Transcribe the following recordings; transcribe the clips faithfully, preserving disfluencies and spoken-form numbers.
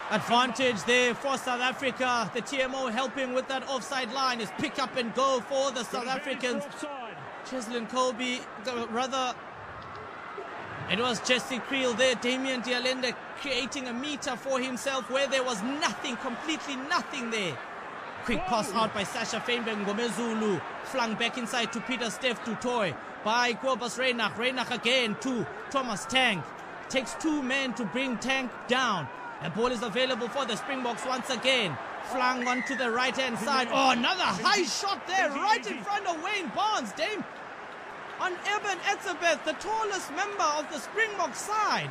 Advantage there for South Africa. The T M O helping with that offside line. Is pick up and go for the South Africans. Cheslin Kolbe, rather, it was Jesse Creel there. Damian de Allende creating a meter for himself where there was nothing, completely nothing there. Quick pass out by Sasha Feinberg. Ngomezulu flung back inside to Peter Steph du Toit by Kobus Reinach. Reinach again to Thomas Tank. Takes two men to bring Tank down. The ball is available for the Springboks once again. Flung onto the right-hand side. Oh, another high shot there right in front of Wayne Barnes. Dame on Eben Etzebeth, the tallest member of the Springbok side.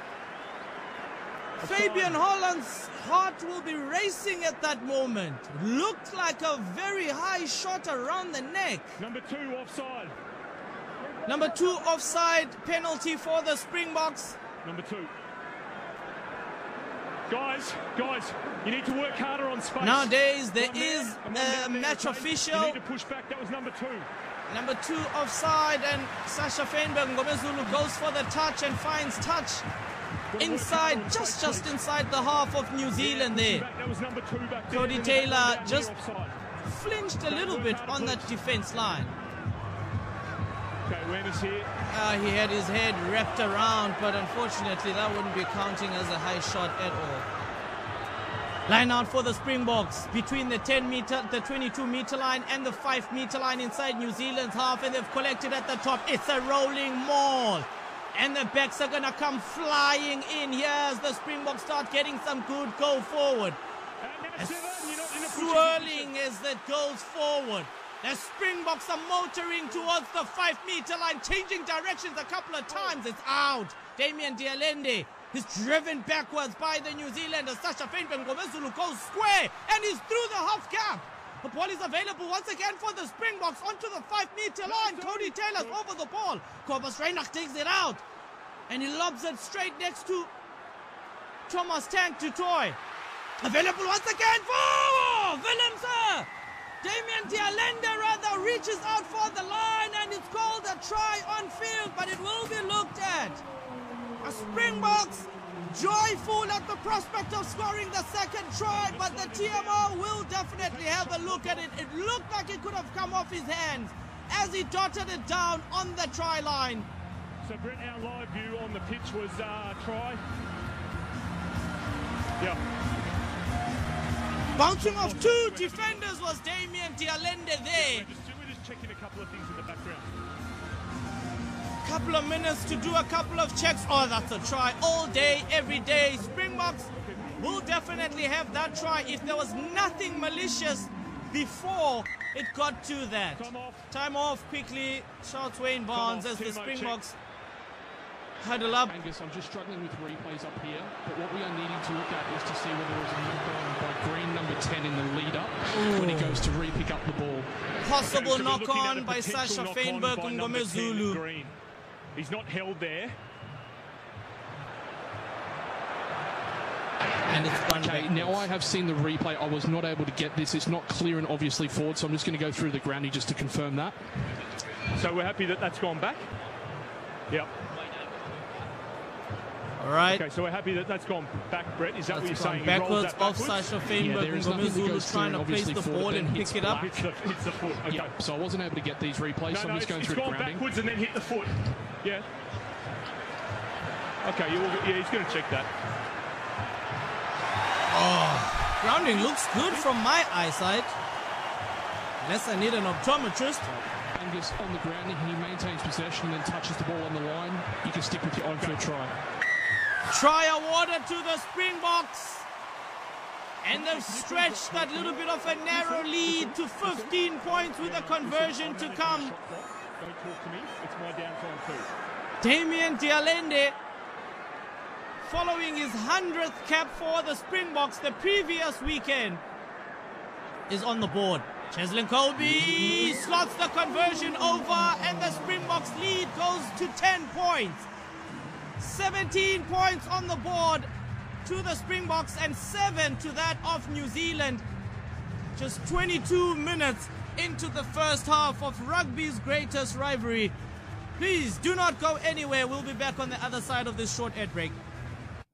Fabian Holland's heart will be racing at that moment. Looked like a very high shot around the neck. Number two offside. Number two offside penalty for the Springboks. Number two. Guys, guys, you need to work harder on space. Nowadays, there is a match official. You need to push back. That was number two. Number two offside, and Sasha Feinberg Ngomezulu goes for the touch and finds touch inside, just just inside the half of New Zealand there. That was number two back there. Cody Taylor just flinched a little bit on that defense line. Okay, awareness here. Uh, he had his head wrapped around, but unfortunately that wouldn't be counting as a high shot at all. Line out for the Springboks between the ten meter, the twenty-two meter line and the five meter line inside New Zealand's half, and they've collected at the top. It's a rolling maul, and the backs are gonna come flying in here as the Springboks start getting some good go forward. As swirling as it goes forward. The Springboks are motoring towards the five meter line, changing directions a couple of times. It's out. Damian de Allende is driven backwards by the New Zealander. Sasha Feinberg Ngomezulu goes square, and he's through the half gap. The ball is available once again for the Springboks onto the five meter line. Cody Taylor's over the ball. Kobus Reinach takes it out, and he lobs it straight next to Thomas Tank du Toit. Available once again for Willemse. Damian de Allende rather reaches out for the line, and it's called a try on field, but it will be looked at. A Springboks joyful at the prospect of scoring the second try, but the T M O will definitely have a look at it. It looked like it could have come off his hands as he dotted it down on the try line. So Brett, our live view on the pitch was uh, try. Yeah. Bouncing off two defenders was Damian de Allende there. We're just, we're just checking a couple of things in the background. Couple of minutes to do a couple of checks. Oh, that's a try all day, every day. Springboks will definitely have that try if there was nothing malicious before it got to that. Time off. Time off quickly. Shouts Wayne Barnes as the Springboks huddle up. Angus, I'm just struggling with replays up here, but what we are needing to look at is to see whether there was a knock-on by Green, number ten, in the lead-up when he goes to re-pick up the ball. Possible So knock-on by Sasha Feinberg Ngomezulu. He's not held there. And it's gone Okay, backwards. now I have seen the replay. I was not able to get this. It's not clear and obviously forward, so I'm just going to go through the grounding just to confirm that. So we're happy that that's gone back. Yep. All right. Okay, so we're happy that that's gone back, Brett. Is that That's what you're gone saying? backwards He rolls off that Sasha Yeah, Feinberg. there is nothing that Ngomezulu goes is trying through, to place obviously, the forward, ball then and hits pick it the up. back. Hits the, hits the foot. Okay. Yeah, so I wasn't able to get these replays, No, so no, I'm just going it's, through it's the gone grounding. backwards and then hit the foot. Yeah. Okay, you will, yeah, he's going to check that. Oh, grounding looks good from my eyesight. Unless I need an optometrist. Angus on the grounding, he maintains possession and then touches the ball on the line. You can stick with your on-field try. Try awarded to the Springboks. And they've stretched that little bit of a narrow lead to fifteen points with a conversion to come. Don't talk to me. It's my downtime too. Damian de Allende, following his hundredth cap for the Springboks the previous weekend, is on the board. Cheslin Kolbe slots the conversion over, and the Springboks lead goes to ten points. seventeen points on the board to the Springboks and seven to that of New Zealand. Just twenty-two minutes into the first half of rugby's greatest rivalry. Please do not go anywhere. We'll be back on the other side of this short ad break.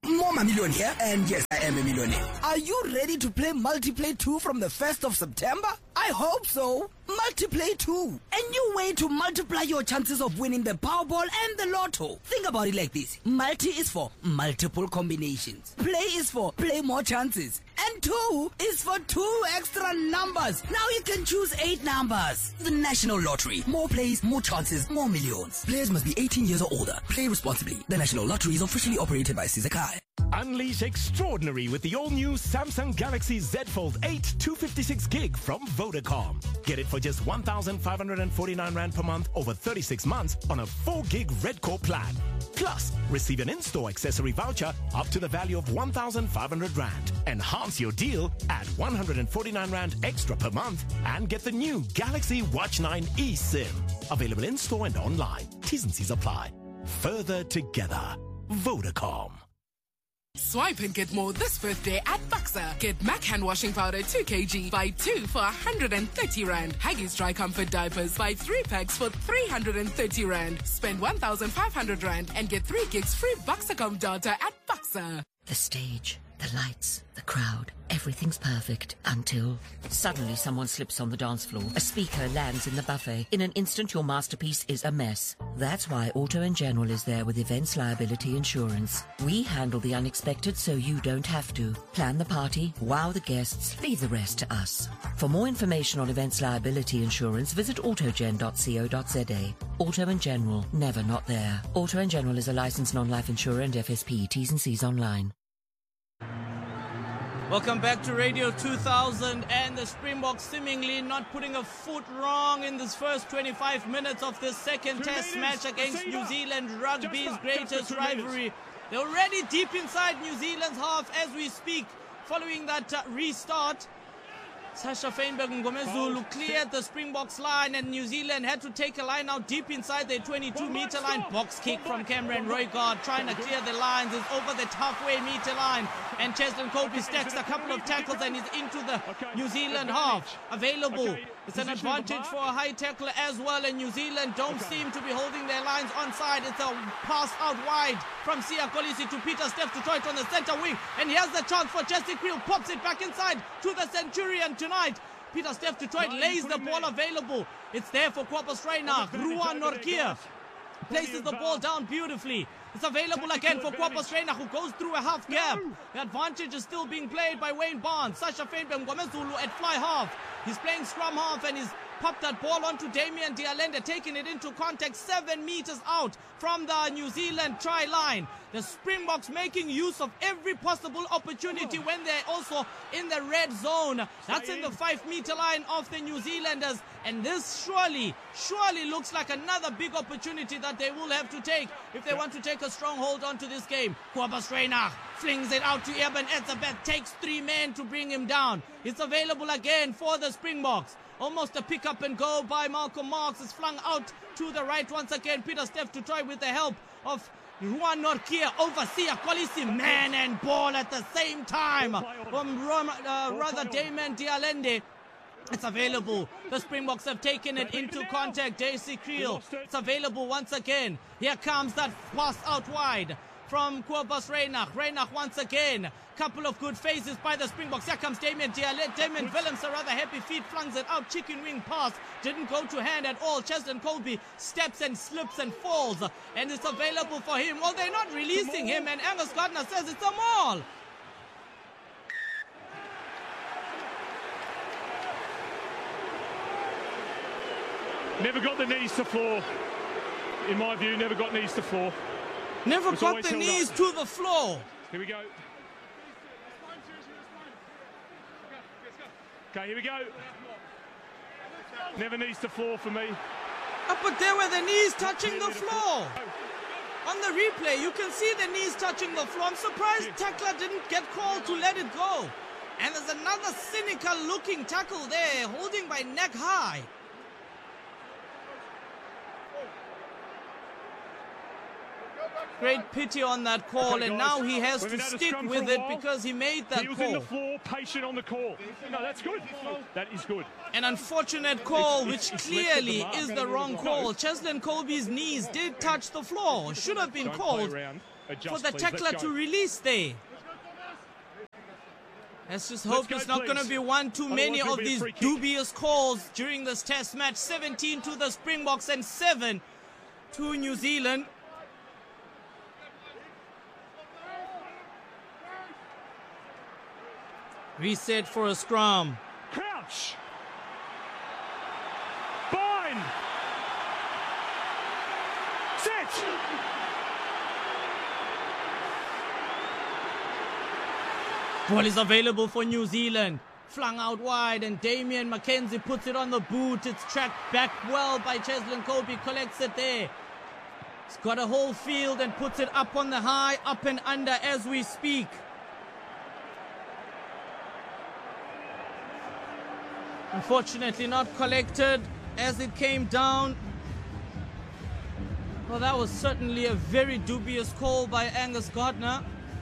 more million here, and yes, I am a millionaire. Are you ready to play Multiplay two from the first of September? I hope so. Multiplay two, a new way to multiply your chances of winning the Powerball and the Lotto. Think about it like this. Multi is for multiple combinations. Play is for play more chances. And two is for two extra numbers. Now you can choose eight numbers. The National Lottery. More plays, more chances, more millions. Players must be eighteen years or older. Play responsibly. The National Lottery is officially operated by Sizakai. Unleash extraordinary with the all-new Samsung Galaxy Z Fold eight two fifty-six gig from Vodacom. Get it for just one thousand five hundred forty-nine rand per month over thirty-six months on a four gig Red Core plan. Plus, receive an in-store accessory voucher up to the value of one thousand five hundred rand. Enhance your deal at one hundred forty-nine rand extra per month and get the new Galaxy Watch nine eSIM. Available in-store and online. T's and C's apply. Further together. Vodacom. Swipe and get more this birthday at Buxa. Get Mac hand washing powder two kilograms, buy two for one hundred thirty rand. Haggis dry comfort diapers, buy three packs for three hundred thirty rand. Spend one thousand five hundred rand and get three gigs free Buxacom data at Buxa. The stage, the lights, the crowd, everything's perfect until suddenly someone slips on the dance floor. A speaker lands in the buffet. In an instant, your masterpiece is a mess. That's why Auto and General is there with Events Liability Insurance. We handle the unexpected so you don't have to. Plan the party, wow the guests, leave the rest to us. For more information on Events Liability Insurance, visit autogen dot co dot za. Auto and General, never not there. Auto and General is a licensed non-life insurer and F S P. T's and C's online. Welcome back to Radio two thousand, and the Springboks seemingly not putting a foot wrong in this first twenty-five minutes of this second test match against New Zealand, rugby's greatest rivalry. They're already deep inside New Zealand's half as we speak, following that uh, restart. Sasha Feinberg and Ngomezulu cleared the Springboks line, and New Zealand had to take a line out deep inside their twenty-two meter line. Box kick from Cameron Roygaard, trying to clear the lines, is over the halfway meter line, and Cheslin Colby stacks a couple of tackles and is into the New Zealand half. Available. It's an advantage for a high tackler as well, and New Zealand don't seem to be holding their lines onside. It's a pass out wide from Siya Kolisi to Peter Steph to try it on the center wing, and here's the chance for Jesse Creel, pops it back inside to the Centurion tonight. Peter Steph to try it, lays the ball available. It's there for Kwapa Sreinach. Ruan Norkia places the ball down beautifully. It's available again for Kwapa Sreinach, who goes through a half gap. The advantage is still being played by Wayne Barnes. Sasha Feinberg Ngomezulu at fly half. He's playing scrum half and he's popped that ball onto Damian Dialende, taking it into contact seven meters out from the New Zealand try line. The Springboks making use of every possible opportunity when they're also in the red zone. That's in the five meter line of the New Zealanders. And this surely, surely looks like another big opportunity that they will have to take if they want to take a strong hold onto this game. Kwapa Sreinach flings it out to Eben Etzebeth, takes three men to bring him down. It's available again for the Springboks. Almost a pick up and go by Malcolm Marks. Is flung out to the right once again. Peter Steph to try with the help of Ruan Norkia over Siya Kolisi. Man and ball at the same time from uh, rather Damian Dialende. It's available. The Springboks have taken it into contact. J C Creel. It's available once again. Here comes that pass out wide from Kwapa Sreinach. Sreinach once again. Couple of good phases by the Springboks. Here comes Damian Dialende. Damien Willems, a rather happy feet, flings it out. Chicken wing pass. Didn't go to hand at all. Cheslin Colby steps and slips and falls. And it's available for him. Well, they're not releasing him. And Amos Gardner says it's a maul. Never got the knees to floor. In my view, never got knees to floor. Never got the knees to the floor. Here we go. Okay, here we go. Never knees to floor for me. Oh, but there were the knees touching the floor. On the replay, you can see the knees touching the floor. I'm surprised tackler didn't get called to let it go. And there's another cynical looking tackle there, holding by neck high. Great pity on that call, okay, and now he has We've to stick with it because he made that call. He was call. in the floor, patient on the call. No, that's good. That is good. An unfortunate call, it's, it's, which it's clearly the is the wrong call. Cheslin Colby's knees did touch the floor. Should have been Don't called. Adjust, for the please. tackler Let's to go. release there. Let's just hope go, it's not going to please. be one too many Otherwise of it'll be a these free kick. dubious calls during this test match. seventeen to the Springboks and seven to New Zealand. Reset for a scrum. Crouch. Bind. Set. Ball is available for New Zealand. Flung out wide and Damian McKenzie puts it on the boot. It's tracked back well by Cheslin Kolbe. Collects it there. He's got a whole field and puts it up on the high, up and under as we speak. Unfortunately not collected as it came down. Well, that was certainly a very dubious call by Angus Gardner.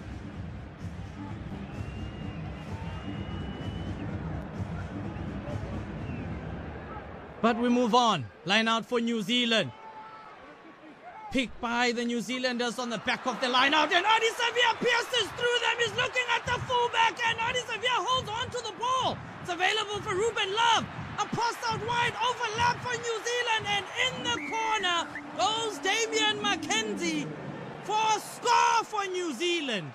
But we move on. Line out for New Zealand. Picked by the New Zealanders on the back of the line out. And Adi Savia pierces through them. He's looking at the fullback. And Adi Savia holds on to the ball. It's available for Ruben Love. A pass out wide. Overlap for New Zealand. And in the corner goes Damian McKenzie for a score for New Zealand.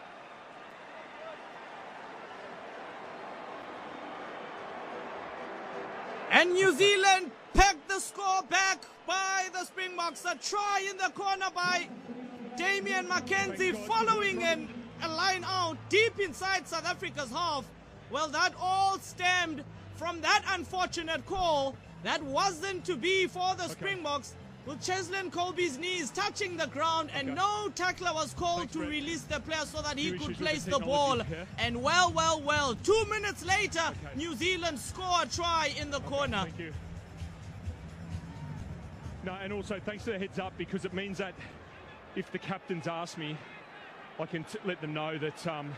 And New Zealand pegged the score back by the Springboks. A try in the corner by Damian McKenzie following an, a line out deep inside South Africa's half. Well, that all stemmed from that unfortunate call that wasn't to be for the okay. Springboks, with Cheslin Kolbe's knees touching the ground, and okay. no tackler was called Thanks, to Brett. release the player so that he could place the, the ball. Here. And well, well, well, two minutes later, okay. New Zealand score a try in the okay, corner. Thank you. No, and also thanks for the heads up, because it means that if the captains ask me, I can t let them know that um,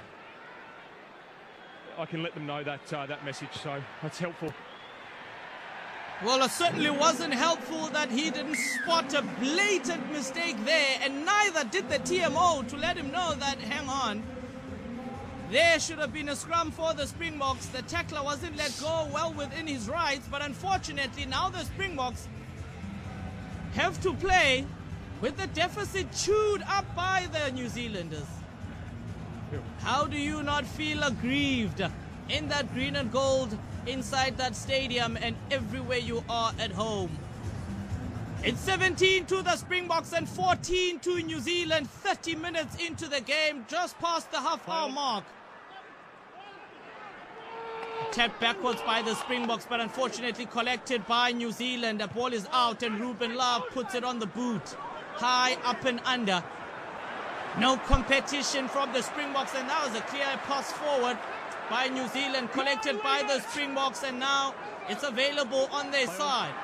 I can let them know that uh, that message. So that's helpful. Well, it certainly wasn't helpful that he didn't spot a blatant mistake there, and neither did the T M O to let him know that, hang on, there should have been a scrum for the Springboks. The tackler wasn't let go, well within his rights, but unfortunately now the Springboks have to play with the deficit chewed up by the New Zealanders. How do you not feel aggrieved in that green and gold inside that stadium and everywhere you are at home? It's seventeen to the Springboks and fourteen to New Zealand. thirty minutes into the game, just past the half hour mark. Tapped backwards by the Springboks, but unfortunately collected by New Zealand. The ball is out and Ruben Love puts it on the boot. High, up and under. No competition from the Springboks, and that was a clear pass forward by New Zealand, collected by the Springboks, and now it's available on their side.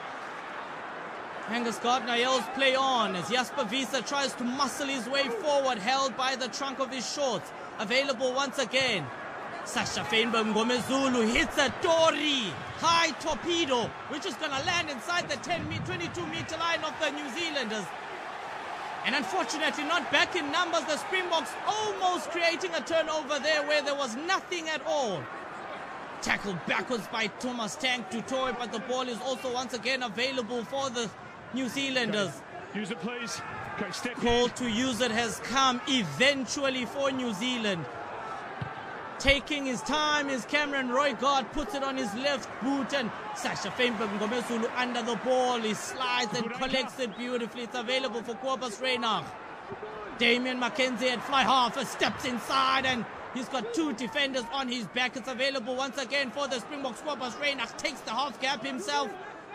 Angus Gardner yells play on as Jasper Wiese tries to muscle his way forward, held by the trunk of his shorts. Available once again. Sasha Feinberg Ngomezulu hits a Tori high torpedo, which is going to land inside the ten, twenty-two meter line of the New Zealanders. And unfortunately not back in numbers. The Springboks almost creating a turnover there where there was nothing at all. Tackled backwards by Thomas Tank du Toit, but the ball is also once again available for the New Zealanders. Okay. Use it, please. Okay, step Call to use it has come eventually for New Zealand. Taking his time is Cameron Roygaard, puts it on his left boot, and Sasha Feinberg Ngomezulu under the ball. He slides and collects it beautifully. It's available for Kobus Reinach. Damian McKenzie at fly half steps inside, and he's got two defenders on his back. It's available once again for the Springboks. Kobus Reinach takes the half gap himself.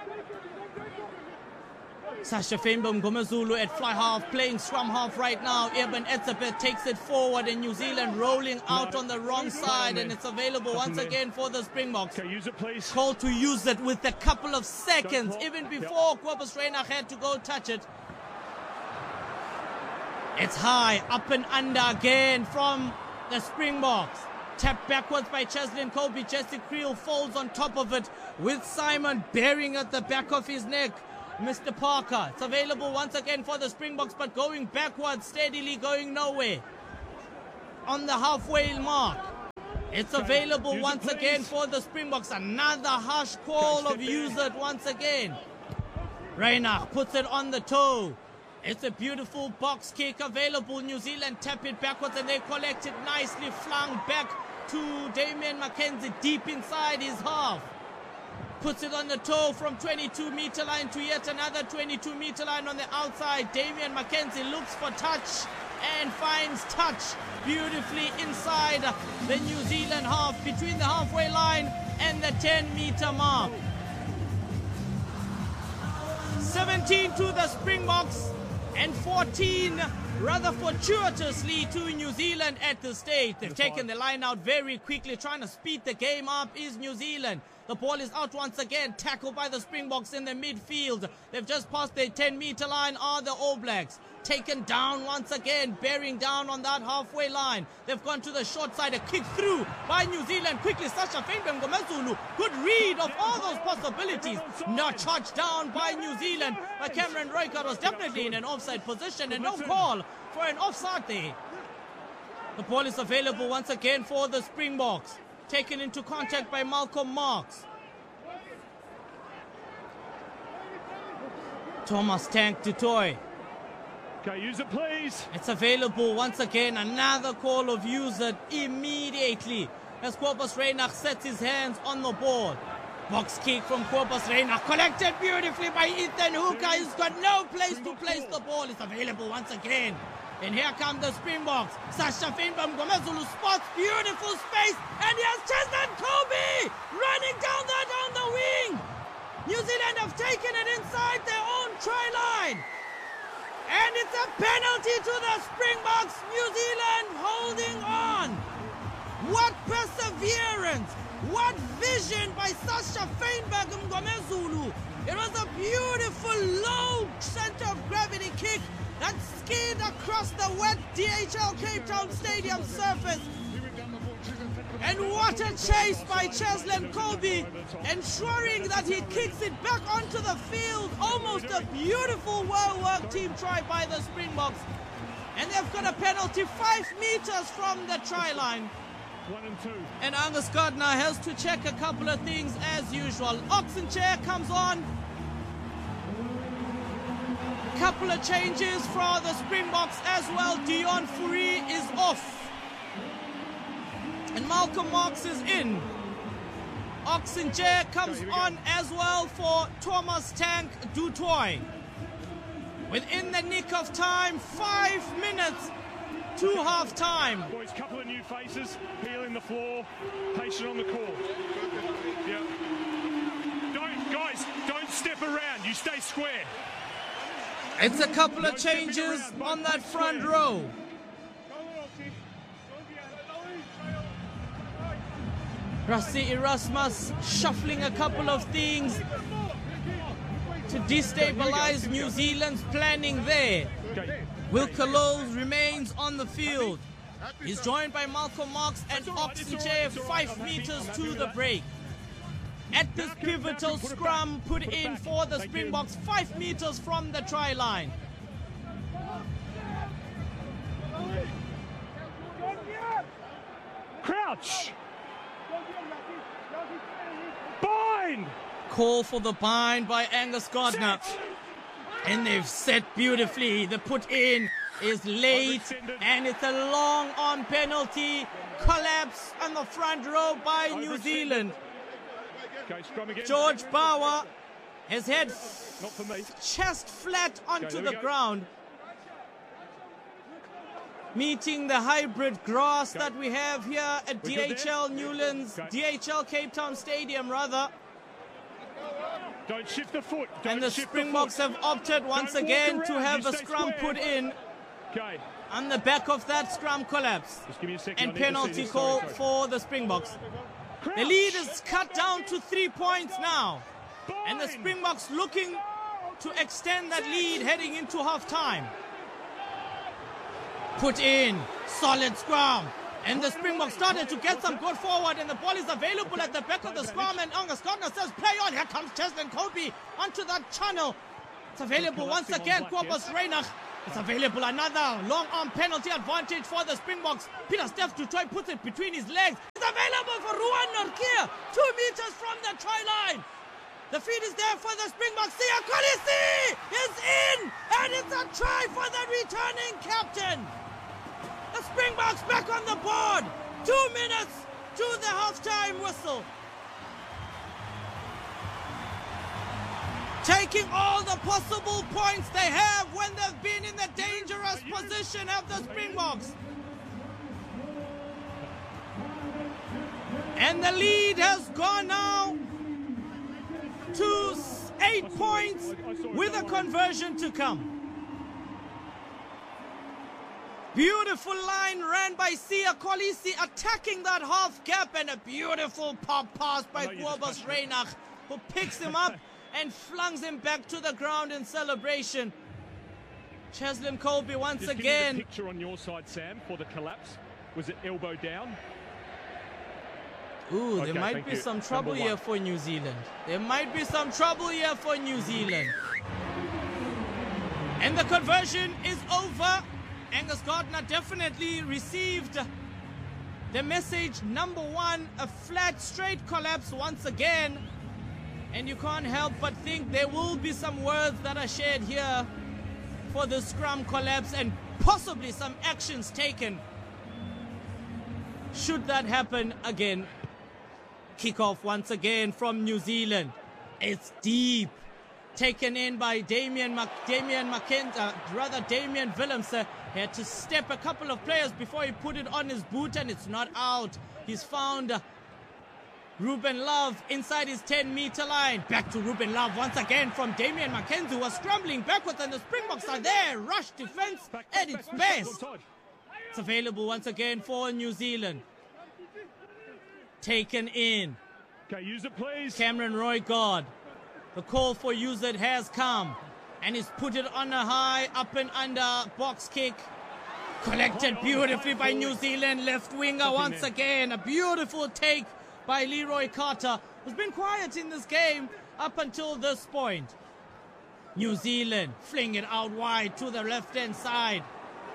Sasha Feinberg Ngomezulu at fly half, playing scrum half right now. Eben Etzebeth takes it forward, and New Zealand rolling out on the wrong side, and it's available once again for the Springboks. Okay, use it, please. Call to use it with a couple of seconds, even before Kobus Reinach had to go touch it. It's high, up and under again from the Springboks. Tapped backwards by Cheslin Kolbe. Jesse Creel folds on top of it with Simon bearing at the back of his neck. Mister Parker. It's available once again for the Springboks, but going backwards, steadily going nowhere. On the halfway mark. It's available use once it, again please. for the Springboks. Another harsh call Go, of step use in. it once again. Reinach puts it on the toe. It's a beautiful box kick available. New Zealand tap it backwards and they collect it nicely, flung back to Damian McKenzie deep inside his half. Puts it on the toe from twenty-two meter line to yet another twenty-two meter line on the outside. Damian McKenzie looks for touch and finds touch beautifully inside the New Zealand half, between the halfway line and the ten meter mark. seventeen to the Springboks and fourteen rather fortuitously to New Zealand at this stage. They've taken the line out very quickly, trying to speed the game up is New Zealand. The ball is out once again, tackled by the Springboks in the midfield. They've just passed their ten meter line are the All Blacks. Taken down once again, bearing down on that halfway line. They've gone to the short side, a kick through by New Zealand. Quickly, Sasha Fainbam Ngomezulu. Good read of all those possibilities. Not charged down by New Zealand. But Cameron Roycott was definitely in an offside position and no call for an offside there. The ball is available once again for the Springboks. Taken into contact by Malcolm Marx. Thomas Tank du Toit. Okay, use it, please. It's available once again. Another call of use it immediately as Cobus Reinach sets his hands on the board. Box kick from Cobus Reinach, collected beautifully by Ethan Hooker. He's got no place to place the ball. It's available once again. And here come the Springboks. Sasha Fainbam Ngomezulu spots beautiful space. And here's Cheslin Kobe running down that on the wing. New Zealand have taken it inside their own try line. And it's a penalty to the Springboks. New Zealand holding on. What perseverance. What vision by Sasha Fainbam Ngomezulu. It was a beautiful low center of gravity kick that skied across the wet D H L Cape Town Stadium surface. And what a chase by Cheslin Kobe, ensuring that he kicks it back onto the field. Almost a beautiful well-worked team try by the Springboks. And they've got a penalty five meters from the try line. One and two. And Angus Gardner has to check a couple of things as usual. Oxenchair comes on. Couple of changes for the Springboks as well. Dion Fourie is off. And Malcolm Marx is in. Oxenchair comes on as well for Thomas Tank du Toit. Within the nick of time, five minutes to half time. Boys, couple of new faces, healing the floor, patient on the court. Yeah. Don't, guys, don't step around. You stay square. It's a couple of changes on that front row. Rassie Erasmus shuffling a couple of things to destabilize New Zealand's planning there. Wilker Lowe's remains on the field. He's joined by Malcolm Marx and Oxenchair five meters to the break. At this pivotal scrum put in for the Springboks, five meters from the try line. Crouch! Bind! Call for the bind by Angus Gardner. And they've set beautifully. The put in is late and it's a long on penalty. Collapse on the front row by New Zealand. Okay, scrum again. George Bauer has had Not for me. chest flat onto Okay, there the we go. ground. Meeting the hybrid grass Okay. that we have here at We D good H there? L Newlands, Okay. D H L Cape Town Stadium rather. Don't shift the foot. Don't And the shift Springboks the foot. have opted once Don't walk again to around, have you a stay scrum square. put in Okay, on the back of that scrum collapse. just give me a second. And I need to see penalty this. call Sorry, sorry. for the Springboks. Crouch. The lead is cut down to three points now. And the Bind. Springboks looking to extend that lead heading into half time. Put in, solid scrum. And the Springboks started to get some good forward, and the ball is available at the back of the scrum. And Angus Gardner says, play on. Here comes Cheslin Kobe onto that channel. It's available once again. Kobus Reinach. It's available. Another long arm penalty advantage for the Springboks. Peter Steff du Toit puts it between his legs. It's available for Ruan Nortje. Two meters from the try line. The feed is there for the Springboks. Siya Kolisi is in. And it's a try for the returning captain. The Springboks back on the board. Two minutes to the halftime whistle. Taking all the possible points they have when they've been in the dangerous position of the Springboks. And the lead has gone now to eight points with a conversion to come. Beautiful line ran by Siya Kolisi, attacking that half gap, and a beautiful pop pass by Kobus Reinach, who picks him up and flings him back to the ground in celebration. Cheslin Colby once Just again. Give me the picture on your side, Sam, for the collapse. Was it elbow down? Ooh, Okay, there might thank be you. some trouble Number here one. for New Zealand. There might be some trouble here for New Zealand. And the conversion is over. Angus Gardner definitely received the message number one, a flat, straight collapse once again. And you can't help but think there will be some words that are shared here for the scrum collapse and possibly some actions taken should that happen again. Kickoff once again from New Zealand. It's deep. Taken in by Damien Mac- Damien McKenzie, uh, rather Damien Willemse. He had to step a couple of players before he put it on his boot, and it's not out. He's found uh, Ruben Love inside his ten meter line. Back to Ruben Love once again from Damien McKenzie, who was scrambling backwards, and the Springboks are there. Rush defense at its best. It's available once again for New Zealand. Taken in. Okay, use it, please. Cameron Roygaard. The call for use it has come. And he's put it on a high, up and under box kick. Collected beautifully by New Zealand left winger once again. A beautiful take by Leroy Carter, who's been quiet in this game up until this point. New Zealand fling it out wide to the left-hand side.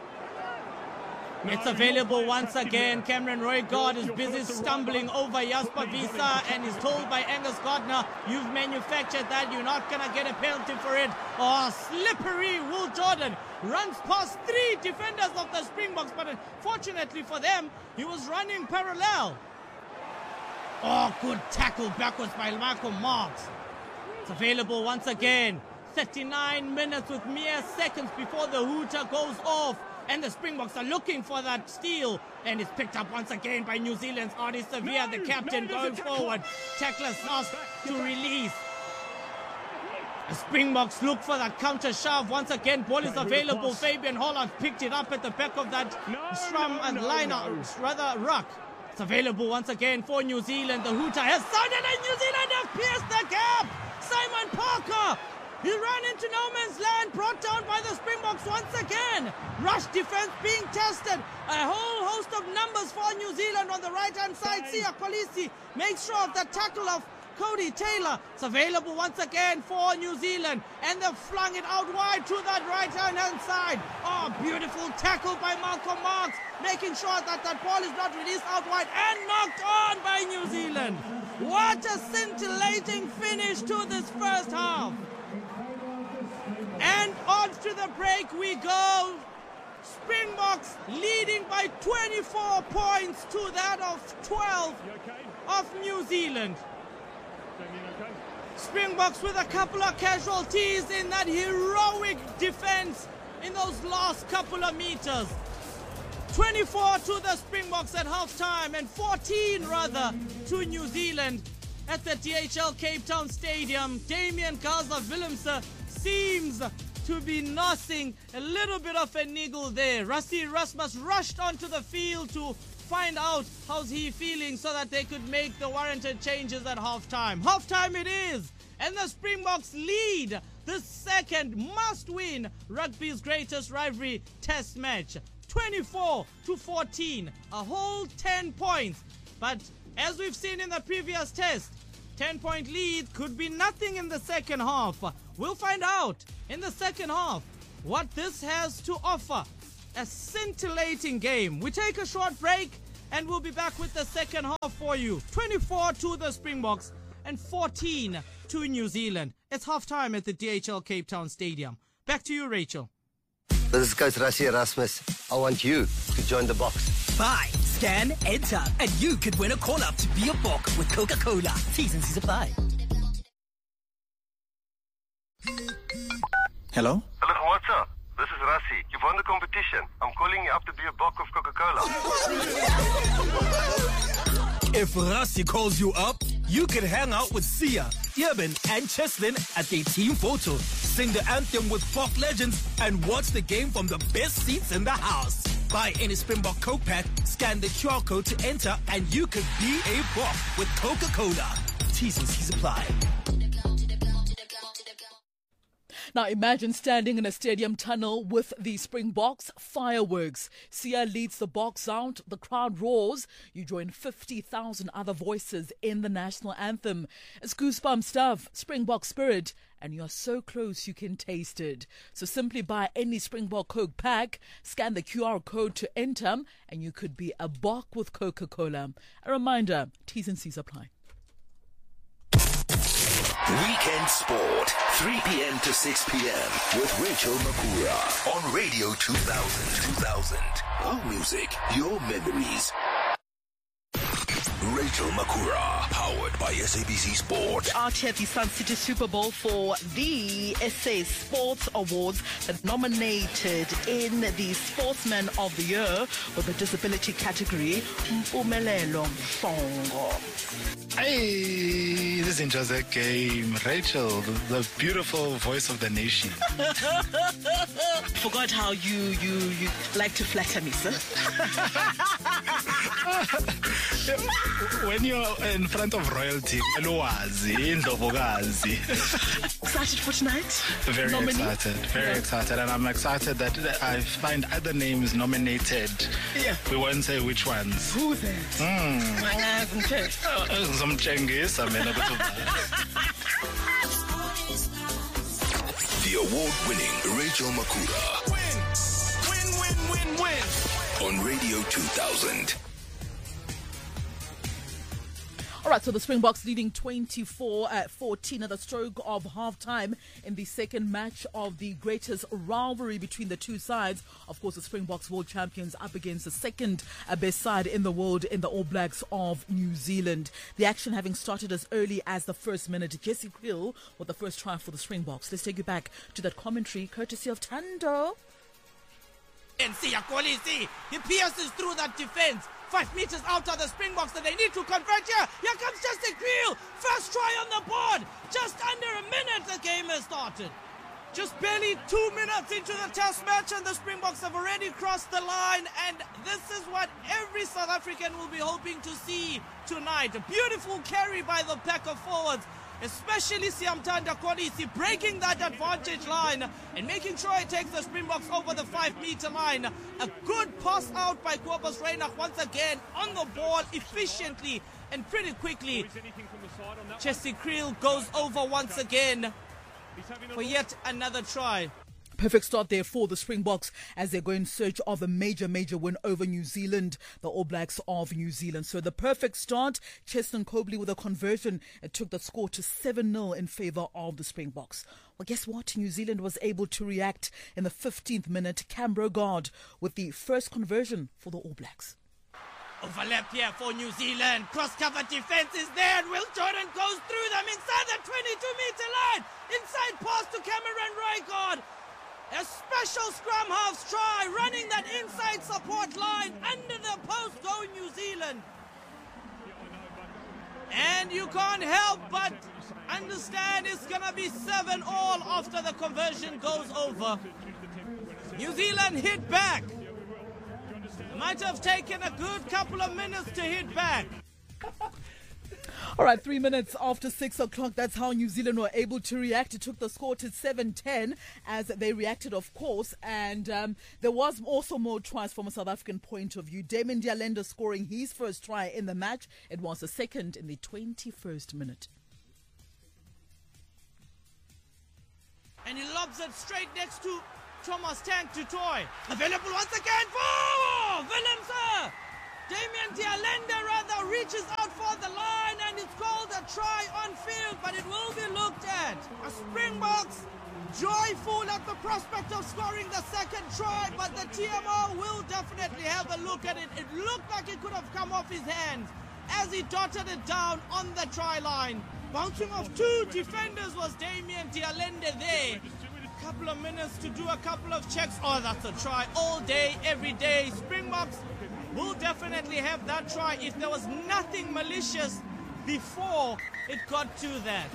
It's available once again. Cameron Roygaard is busy stumbling over Jasper Visa and is told by Angus Gardner, you've manufactured that, you're not going to get a penalty for it. Oh, slippery. Will Jordan runs past three defenders of the Springboks, but unfortunately for them, he was running parallel. Oh, good tackle backwards by Marco Marks. It's available once again. thirty-nine minutes with mere seconds before the hooter goes off. And the Springboks are looking for that steal. And it's picked up once again by New Zealand's Artie Sevilla, No, the captain, no, going tackle. forward. Tackler's asked to release. The Springboks look for that counter shove. Once again, ball is Okay, with available. the pass. Fabian Holland picked it up at the back of that No, scrum no, and no, line, no. rather ruck. It's available once again for New Zealand. The hooter has sounded and New Zealand have pierced the gap. Simon Parker. He ran into no man's land, brought down by the Springboks once again. Rush defense being tested. A whole host of numbers for New Zealand on the right-hand side. Siya Kolisi makes sure of the tackle of Cody Taylor. It's available once again for New Zealand. And they've flung it out wide to that right-hand side. Oh, beautiful tackle by Malcolm Marks, making sure that that ball is not released out wide and knocked on by New Zealand. What a scintillating finish to this first half. And on to the break we go. Springboks leading by twenty-four points to that of twelve You okay? of New Zealand. Damien, okay? Springboks with a couple of casualties in that heroic defense in those last couple of meters. twenty-four to the Springboks at halftime and fourteen rather to New Zealand at the D H L Cape Town Stadium. Damien Gaza Willemse seems to be nursing a little bit of a niggle there. Rassie Erasmus rushed onto the field to find out how's he feeling so that they could make the warranted changes at halftime. Halftime it is, and the Springboks lead the second must-win rugby's greatest rivalry test match. twenty-four to fourteen, a whole ten points. But as we've seen in the previous test, ten-point lead could be nothing in the second half. We'll find out in the second half what this has to offer. A scintillating game. We take a short break and we'll be back with the second half for you. twenty-four to the Springboks and fourteen to New Zealand. It's halftime at the D H L Cape Town Stadium. Back to you, Rachel. This is Coach Rassie Erasmus. I want you to join the box. Buy, scan, enter, and you could win a call-up to be a Bok with Coca-Cola. T's and C's apply. Hello? Hello, what's up? This is Rassie. You've won the competition. I'm calling you up to be a Bok of Coca-Cola. If Rassie calls you up, you can hang out with Sia, Irvin, and Cheslin at their team photo, sing the anthem with Bok legends, and watch the game from the best seats in the house. Buy any Springbok Coke pack, scan the Q R code to enter, and you could be a Bok with Coca-Cola. T's and C's apply. Now imagine standing in a stadium tunnel with the Springboks fireworks. Sia leads the Boks out, the crowd roars. You join fifty thousand other voices in the national anthem. It's goosebump stuff, Springbok spirit, and you're so close you can taste it. So simply buy any Springbok Coke pack, scan the Q R code to enter, and you could be a Bok with Coca-Cola. A reminder, T's and C's apply. Weekend Sport, three p.m. to six p.m. with Rachel Makura on Radio two thousand. two thousand. Our music, your memories. Rachel Makura, powered by S A B C Sport. Out here at the Sun City Super Bowl for the S A Sports Awards that nominated in the Sportsman of the Year with the disability category, Mpumelelo Mhlongo. Hey, this enjoys that game. Rachel, the, the beautiful voice of the nation. Forgot how you, you, you like to flatter me, sir. When you're in front of royalty, excited for tonight? Very Nominee? excited, very yeah. excited. And I'm excited that I find other names nominated. Yeah. We won't say which ones. Who's that? Mm. Okay. Some Chengiz, I mean, a bit of The award-winning Rachel Makura. Win, win, win, win, win. On Radio two thousand. All right, so the Springboks leading twenty-four at fourteen at the stroke of halftime in the second match of the greatest rivalry between the two sides. Of course, the Springboks world champions up against the second best side in the world in the All Blacks of New Zealand. The action having started as early as the first minute. Jesse Kriel with the first try for the Springboks. Let's take you back to that commentary courtesy of Tando. And Sia Kolisi, he pierces through that defense. Five meters out of the Springboks that they need to convert here. Here comes Jesse Kriel. First try on the board. Just under a minute the game has started. Just barely two minutes into the test match and the Springboks have already crossed the line, and this is what every South African will be hoping to see tonight. A beautiful carry by the pack of forwards, especially Siamtanda Kolisi, breaking that advantage line and making sure he takes the Springboks over the five-meter line. A good pass out by Kobus Reinach once again on the ball efficiently and pretty quickly. Jesse Kriel goes over once again for yet another try. Perfect start there for the Springboks as they go in search of a major, major win over New Zealand, the All Blacks of New Zealand. So the perfect start, Cheslin Kolbe with a conversion. It took the score to seven nil in favour of the Springboks. Well, guess what? New Zealand was able to react in the fifteenth minute. Cam Brogard with the first conversion for the All Blacks. Overlap here for New Zealand. Cross-cover defense is there. And Will Jordan goes through them inside the twenty-two meter line. Inside pass to Cameron Roygaard. A special scrum halves try, running that inside support line under the post going New Zealand. And you can't help but understand it's going to be seven all after the conversion goes over. New Zealand hit back. It might have taken a good couple of minutes to hit back. All right, three minutes after six o'clock, that's how New Zealand were able to react. It took the score to seven ten as they reacted, of course. And um, there was also more tries from a South African point of view. Damon Dialenda scoring his first try in the match. It was the second in the twenty-first minute. And he lobs it straight next to Thomas Tank du Toit. Available once again for Willemse. Damien de Allende rather reaches out for the line, and it's called a try on field, but it will be looked at. A Springboks joyful at the prospect of scoring the second try, but the T M O will definitely have a look at it. It looked like it could have come off his hands as he dotted it down on the try line. Bouncing off two defenders was Damien de Allende there. A couple of minutes to do a couple of checks. Oh, that's a try all day, every day. Springboks will definitely have that try if there was nothing malicious before it got to that.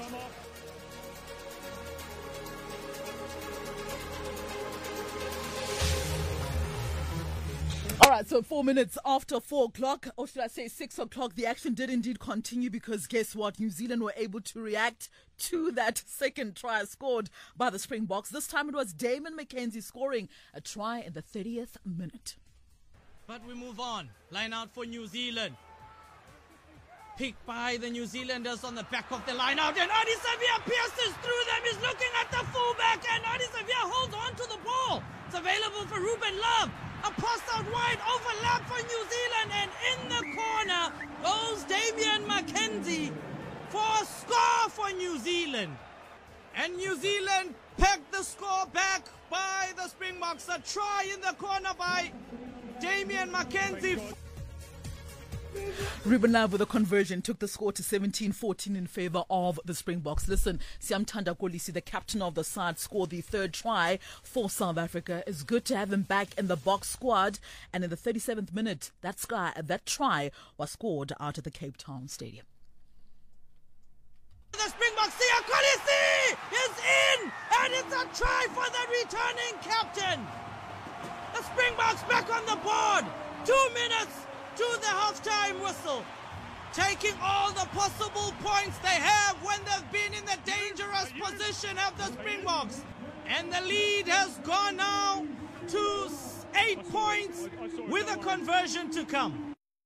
All right, so four minutes after four o'clock, or should I say six o'clock, the action did indeed continue because guess what? New Zealand were able to react to that second try scored by the Springboks. This time it was Damian McKenzie scoring a try in the thirtieth minute. But we move on. Line out for New Zealand. Picked by the New Zealanders on the back of the line out, and Ardie Savea pierces through them. He's looking at the fullback, and Ardie Savea holds on to the ball. It's available for Ruben Love. A pass out wide, overlap for New Zealand, and in the corner goes Damian McKenzie for a score for New Zealand. And New Zealand pegged the score back by the Springboks. A try in the corner by Damian McKenzie. Ruben Love with a conversion took the score to seventeen fourteen in favour of the Springboks. Listen, Siamthanda Kolisi, the captain of the side, scored the third try for South Africa. It's good to have him back in the box squad. And in the thirty-seventh minute, that, sky, that try was scored out of the Cape Town Stadium. The Springboks, Siya Kolisi is in, and it's a try for the returning captain. The Springboks back on the board. Two minutes to the halftime whistle, taking all the possible points they have when they've been in the dangerous position of the Springboks. And the lead has gone now to eight points with a conversion to come.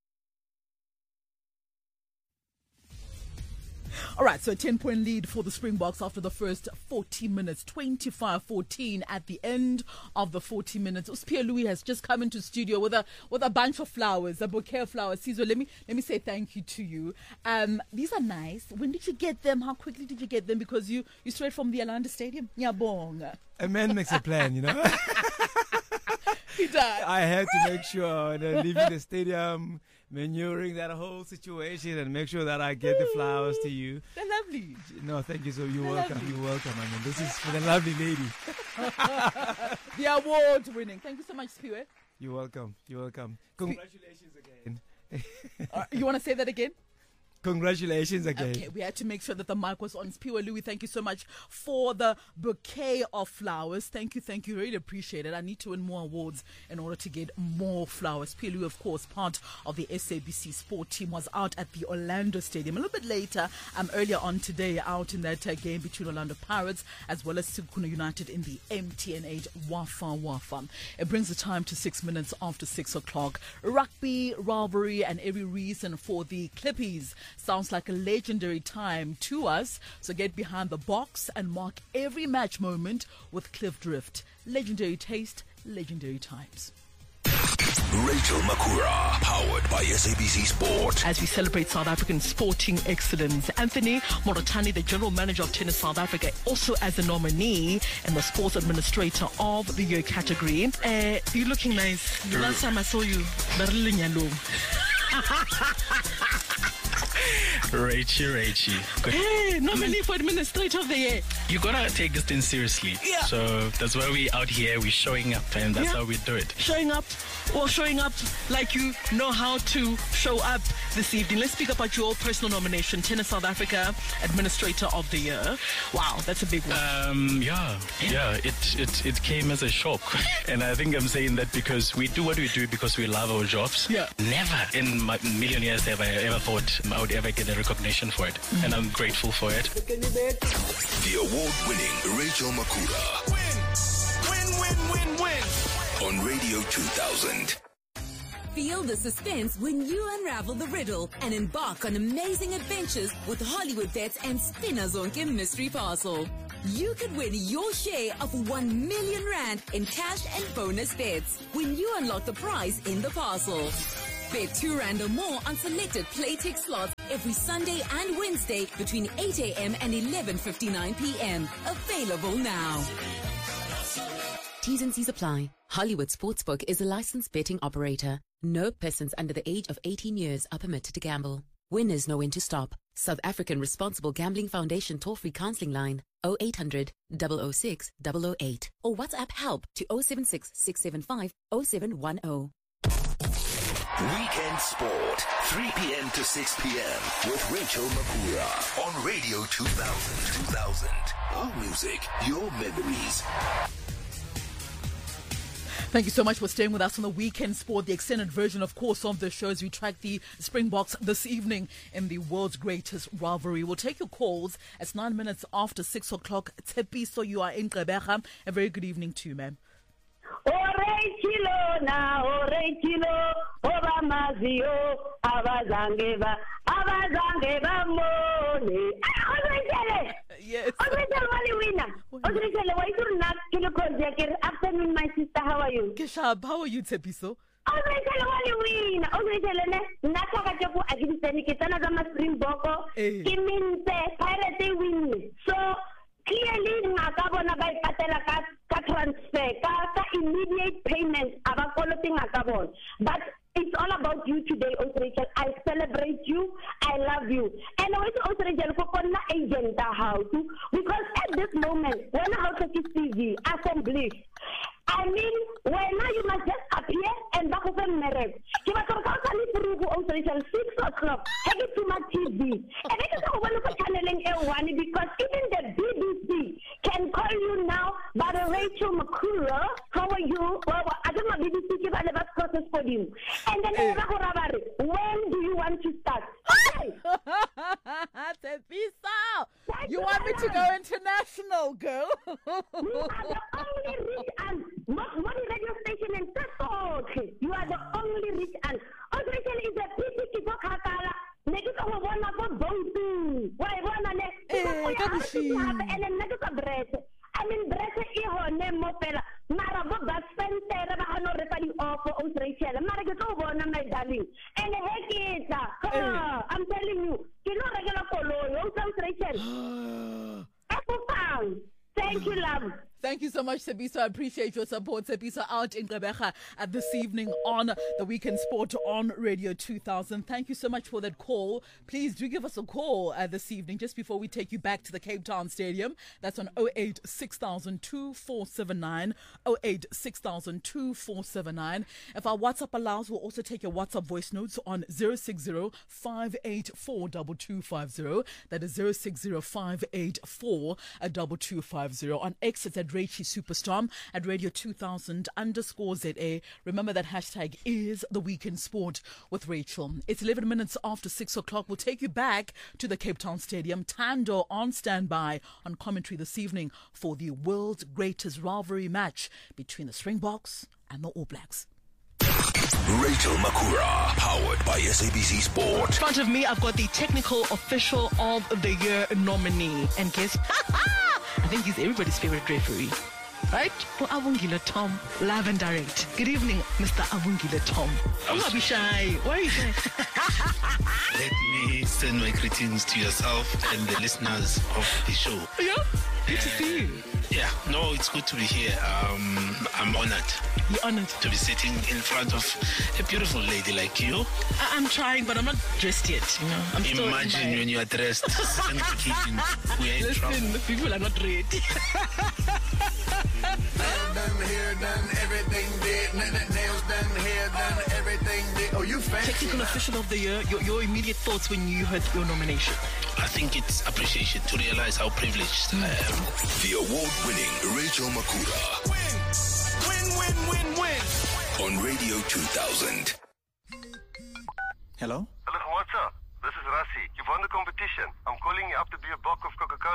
All right, so a ten-point lead for the Springboks after the first forty minutes, twenty-five fourteen at the end of the forty minutes. Pierre Louis has just come into studio with a with a bunch of flowers, a bouquet of flowers. Caesar, let me let me say thank you to you. Um, these are nice. When did you get them? How quickly did you get them? Because you you straight from the Orlando Stadium. Nyabong. A man makes a plan, you know. He does. I had to make sure that leaving the stadium, manuring that whole situation, and make sure that I get the flowers to you. They're lovely. No, thank you. So you're They're welcome. lovely. You're welcome. I mean, this is for the lovely lady. The award winning. Thank you so much, Spiwe. You're welcome. You're welcome. Congratulations again. Uh, you want to say that again? Congratulations again. Okay, we had to make sure that the mic was on. Spiwe Louis, thank you so much for the bouquet of flowers. Thank you, thank you. Really appreciate it. I need to win more awards in order to get more flowers. Spiwe Louis, of course, part of the S A B C sport team, was out at the Orlando Stadium a little bit later, um, earlier on today, out in that uh, game between Orlando Pirates as well as Sekhukhune United in the M T N eight Wafa Wafa. It brings the time to six minutes after six o'clock. Rugby, rivalry, and every reason for the Clippies sounds like a legendary time to us. So get behind the box and mark every match moment with Cliff Drift. Legendary taste, legendary times. Rachel Makura, powered by S A B C Sport. As we celebrate South African sporting excellence, Anthony Morotani, the General Manager of Tennis South Africa, also as a nominee and the Sports Administrator of the Year category. Uh, you're looking nice. The last time I saw you, Rachie, Rachie. Good. Hey, nominee for Administrator of the Year. You gotta take this thing seriously. Yeah. So that's why we out here, we showing up, and that's Yeah. how we do it. Showing up or showing up like you know how to show up this evening. Let's speak about your personal nomination, Tennis South Africa Administrator of the Year. Wow, that's a big one. Um, yeah, yeah, it, it, it came as a shock. And I think I'm saying that because we do what we do because we love our jobs. Yeah. Never in my million years have I ever thought I would ever get a recognition for it. Mm-hmm. And I'm grateful for it. The award-winning Rachel Makura. Win, win, win, win. On Radio two thousand. Feel the suspense when you unravel the riddle and embark on amazing adventures with Hollywood Bets and Spinazonke Mystery Parcel. you could win your share of one million rand in cash and bonus bets when you unlock the prize in the parcel. Bet two rand or more on selected Playtech slots every Sunday and Wednesday between eight a.m. and eleven fifty-nine p.m. Available now. T's and C's apply. Hollywood Sportsbook is a licensed betting operator. No persons under the age of eighteen years are permitted to gamble. Winners know when to stop. South African Responsible Gambling Foundation toll-free counseling line oh eight hundred, double oh six, double oh eight or WhatsApp help to oh seven six, six seven five, oh seven one oh. Weekend Sport, three p.m. to six p.m. with Rachel Makura on Radio two thousand. two thousand. Our music, your memories. Thank you so much for staying with us on the Weekend Sport, the extended version, of course, of the show as we track the Springboks this evening in the world's greatest rivalry. We'll take your calls. It's nine minutes after six o'clock. Tepiso, you are in Gqeberha. A very good eevening to you, ma'am. Orechilo na orechilo oba mazio abazangeba abazangeba mone. Orechele. Yes. Orechele wali winner. Orechele why you not kilo project afternoon my sister, how are you? Keshab, how are you, Tepiso? Orechele wali winner. Orechele ne nataka joku agibiseni kitana kama Springboko. Kiminse Pirates win. So clearly ngakabona bayipatela ka ka transfer ka ka immediate payment abakolote ngakabona, but it's all about you today, Osrachel. I celebrate you. I love you. And also, Osrachel, for kona agent house, because at this moment, when I have to T V assembly, I mean, when now you must just appear and back of a marriage. You must come out and six o'clock. Take it to my T V. And it is a one of channeling A one because even the B B C can call you now by the Rachel Makura. How are you? Well, I don't know B B C give a never process for you. And then hey. When do you want to start? Hey. You want me to go international, girl? You are the only rich and money radio station in Tesco. You are the only rich and Australia is a pretty people kakala. Nekika wabona ko bontu. Why wabona ne? And then nekika bread. I mean bread iho ne mopela. Mara bo basfente reba hano repadi off Australia. Mara ke to bona my darling. And hekita. I'm telling you. You know regular polo. Australia. Apple pound. Thank you, love. Thank you so much, Tepiso. I appreciate your support. Tepiso out in Gqeberha at this evening on the Weekend Sport on Radio two thousand. Thank you so much for that call. Please do give us a call uh, this evening just before we take you back to the Cape Town Stadium. That's on oh eight six thousand two four seven nine, oh eight six thousand two four seven nine. If our WhatsApp allows, we'll also take your WhatsApp voice notes on zero six zero five eight four two two five zero. That is zero six zero five eight four two two five zero. On X, it's at Rachy Superstorm, at Radio two thousand underscore Z A. Remember that hashtag is the Weekend Sport with Rachel. It's eleven minutes after six o'clock. We'll take you back to the Cape Town Stadium. Tando on standby on commentary this evening for the world's greatest rivalry match between the Springboks and the All Blacks. Rachel Makura, powered by S A B C Sport. In front of me, I've got the technical official of the year nominee. And guess, I think he's everybody's favorite referee. Right? For Avungile Tom, live and direct. Good evening, Mister Avungile Tom. I'm not be shy. Why are you shy? Let me send my greetings to yourself and the listeners of the show. Yeah? Good uh, to see you. Yeah, no, it's good to be here. Um, I'm honored. You're honored to be sitting in front of a beautiful lady like you. I- I'm trying, but I'm not dressed yet. You know, I'm Imagine still my... when you are dressed and kitchen, we are in Listen, trouble. the people are not ready. Done, hair done, everything did. Nails done, hair done, everything did. Oh, you fancy. Technical official of the year, your, your immediate thoughts when you heard your nomination? I think it's appreciation to realize how privileged I am. The award-winning Rachel Makura. Win, win, win, win. On Radio two thousand. Hello, Hello? what's up? This is Rassi. You've won the competition. I'm calling you up to be a bock of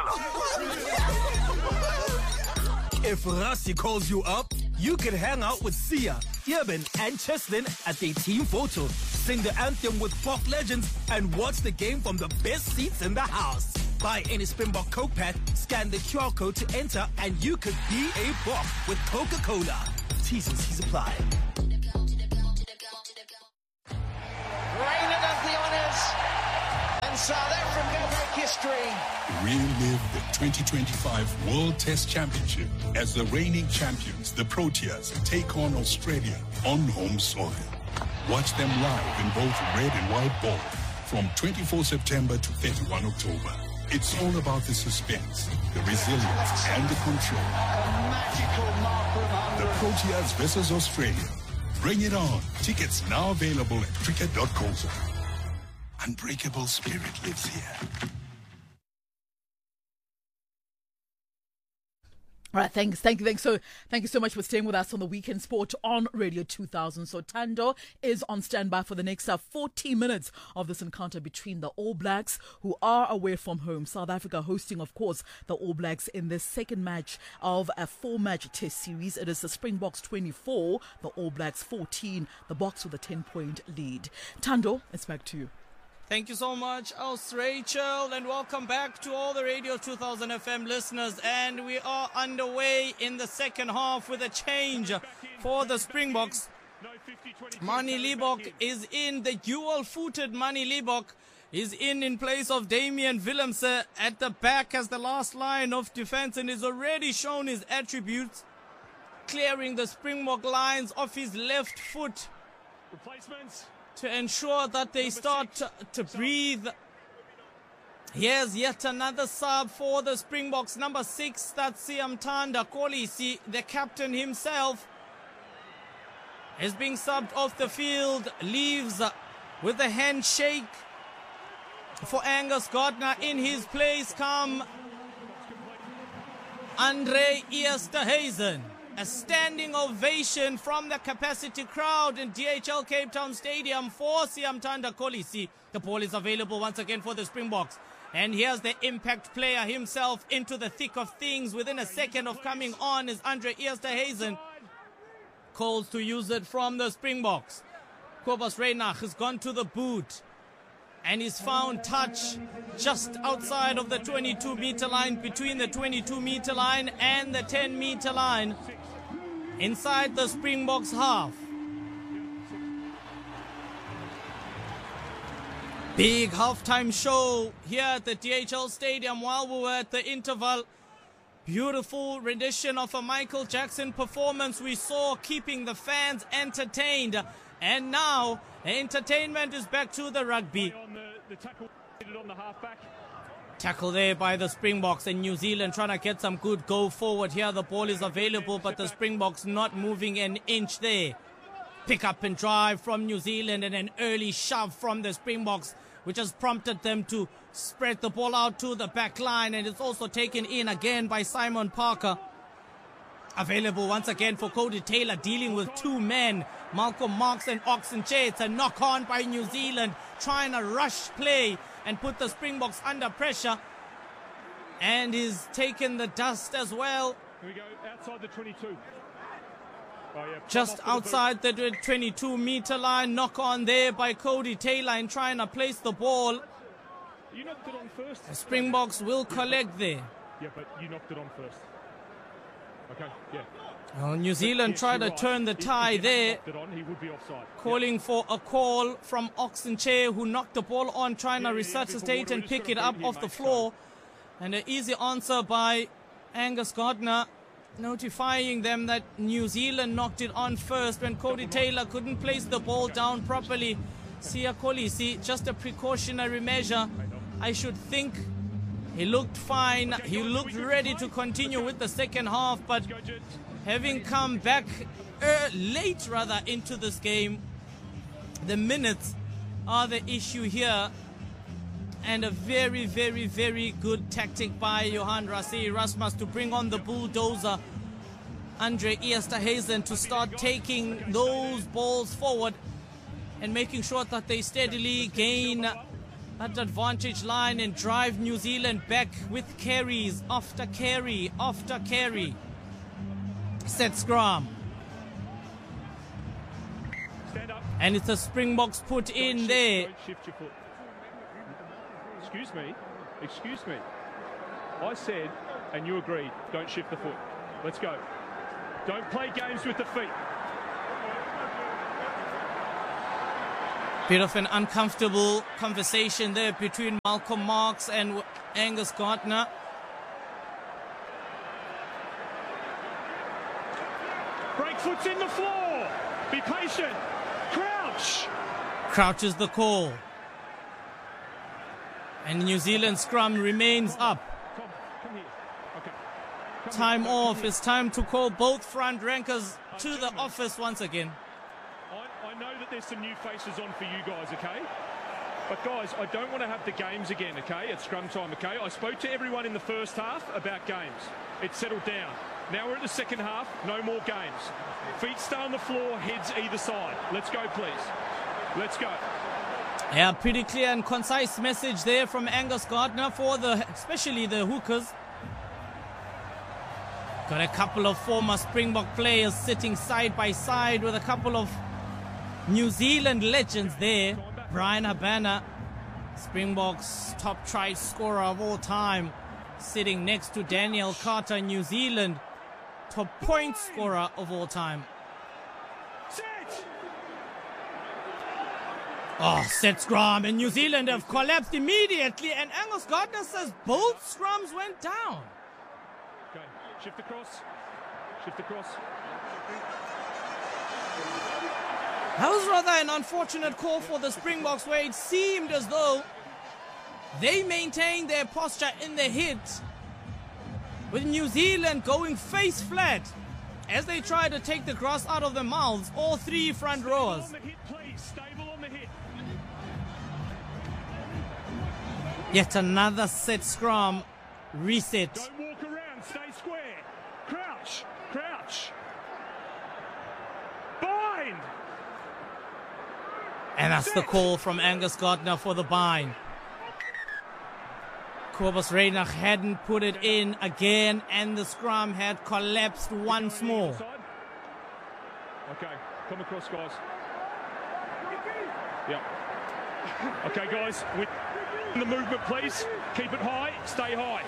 Coca-Cola. If Rassi calls you up, you can hang out with Sia, Irvin, and Cheslin at their team photo, sing the anthem with pop legends, and watch the game from the best seats in the house. Buy any Springbok Coke pack, scan the Q R code to enter, and you could be a Bok with Coca-Cola. T's and C's apply. Reina does the honours, and South Africa make history. Relive the twenty twenty-five World Test Championship as the reigning champions, the Proteas, take on Australia on home soil. Watch them live in both red and white ball from twenty-fourth September to thirty-first October. It's all about the suspense, the resilience, and the control. The Proteas versus Australia. Bring it on. Tickets now available at cricket dot co. Unbreakable spirit lives here. All right, thanks, thank you, thanks. So, thank you so much for staying with us on the Weekend Sport on Radio two thousand. So, Tando is on standby for the next uh, forty minutes of this encounter between the All Blacks, who are away from home. South Africa hosting, of course, the All Blacks in this second match of a four-match Test series. It is the Springboks twenty-four, the All Blacks fourteen, the Boks with a ten-point lead. Tando, it's back to you. Thank you so much, Else Rachel, and welcome back to all the Radio two thousand F M listeners. And we are underway in the second half with a change for the Springboks. Manie Libbok is in. The dual-footed Manie Libbok is in in place of Damian Willemse at the back as the last line of defense, and has already shown his attributes, clearing the Springbok lines off his left foot. Replacements. To ensure that they start to, to breathe. Here's yet another sub for the Springboks. Number six, that's Siyamthanda Kolisi, the captain himself, is being subbed off the field. Leaves with a handshake for Angus Gardner. In his place come Andre Esterhuizen. A standing ovation from the capacity crowd in D H L Cape Town Stadium for Siyamthanda Kolisi. The ball is available once again for the Springboks. And here's the impact player himself into the thick of things. Within a second of coming on is Andre Esterhuizen. Calls to use it from the Springboks. Kobus Reinach has gone to the boot. And he's found touch just outside of the twenty-two meter line, between the twenty-two meter line and the ten meter line, inside the Springboks half. Big halftime show here at the D H L Stadium while we were at the interval. Beautiful rendition of a Michael Jackson performance we saw, keeping the fans entertained. And now, the entertainment is back to the rugby. On the, the tackle, on the halfback. Tackle there by the Springboks, and New Zealand trying to get some good go forward here. The ball is available, but the Springboks not moving an inch there. Pick up and drive from New Zealand, and an early shove from the Springboks, which has prompted them to spread the ball out to the back line, and it's also taken in again by Simon Parker. Available once again for Cody Taylor, dealing with two men, Malcolm Marx and Oxenchair. It's a knock on by New Zealand, trying to rush play and put the Springboks under pressure. And he's taken the dust as well. Here we go, outside the twenty-two. Oh, yeah, Just outside the twenty-two meter line, knock on there by Cody Taylor and trying to place the ball. You knocked it on first. The Springboks will collect there. Yeah, but you knocked it on first. Okay, yeah. Well, New Zealand tried to turn the tie there, calling for a call from Oxenchair, who knocked the ball on, trying to resuscitate and pick it up off the floor. And an easy answer by Angus Gardner, notifying them that New Zealand knocked it on first when Cody Taylor couldn't place the ball down properly. Siya Kolisi, just a precautionary measure. I should think he looked fine. He looked ready to continue with the second half, but having come back uh, late rather into this game, the minutes are the issue here. And a very, very, very good tactic by Johan Rassie Erasmus to bring on the bulldozer, Andre Esterhuizen, to start taking those balls forward and making sure that they steadily gain that advantage line and drive New Zealand back with carries after carry after carry. Set scrum. And it's a Springboks put in there. Shift your foot. Excuse me. Excuse me. I said, and you agreed, don't shift the foot. Let's go. Don't play games with the feet. Bit of an uncomfortable conversation there between Malcolm Marx and Angus Gardner. Break foot's in the floor. Be patient. Crouch. Crouch is the call. And New Zealand scrum remains up. Come, come here. Okay. Come Time here. off. It's time to call both front rankers to the office once again. I, I know that there's some new faces on for you guys, okay? But guys, I don't want to have the games again, okay, at scrum time, okay? I spoke to everyone in the first half about games. It settled down. Now we're at the second half, no more games. Feet stay on the floor, heads either side. Let's go, please. Let's go. Yeah, pretty clear and concise message there from Angus Gardner for the, especially the hookers. Got a couple of former Springbok players sitting side by side with a couple of New Zealand legends there. Brian Habana, Springboks' top try scorer of all time, sitting next to Daniel Carter, New Zealand top point scorer of all time. Oh, set scrum, and New Zealand have collapsed immediately, and Angus Gardner says both scrums went down. Okay, shift across, shift across. That was rather an unfortunate call for the Springboks, where it seemed as though they maintained their posture in the hit, with New Zealand going face flat as they try to take the grass out of their mouths, all three front rowers. Stable on the hit, please. Stable on the hit. Yet another set scrum reset. Don't walk around, stay square. Crouch, crouch. Bind! And that's the call from Angus Gardner for the bind. Cobus Reinach hadn't put it in again, and the scrum had collapsed once more. Okay, come across, guys. Yeah. Okay, guys, with the movement, please. Keep it high, stay high.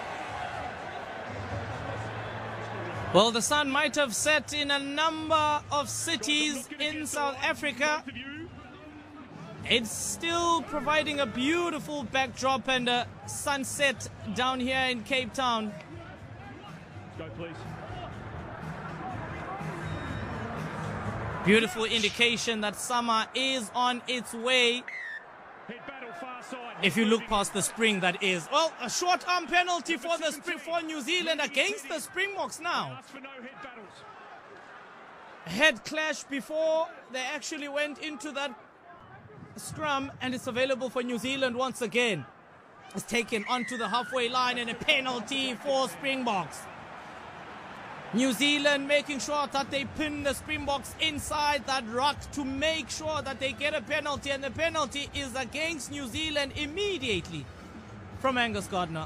Well, the sun might have set in a number of cities in South Africa. It's still providing a beautiful backdrop and a sunset down here in Cape Town. Go, please. Beautiful indication that summer is on its way. If you look past the spring, that is. Well, a short arm penalty for the spring for New Zealand against the Springboks now. Head clash before they actually went into that scrum, and it's available for New Zealand once again. It's taken onto the halfway line, and a penalty for Springboks. New Zealand making sure that they pin the Springboks inside that ruck to make sure that they get a penalty, and the penalty is against New Zealand immediately from Angus Gardner.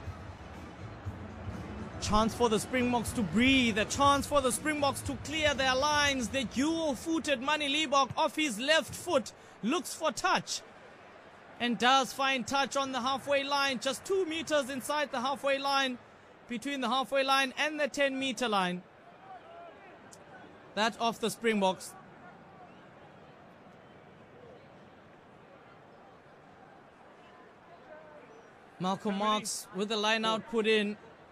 Chance for the Springboks to breathe, a chance for the Springboks to clear their lines. The dual-footed Manie Libbok off his left foot looks for touch and does find touch on the halfway line, just two meters inside the halfway line, between the halfway line and the ten meter line. That off the Springboks. Malcolm Marx with the line out put in.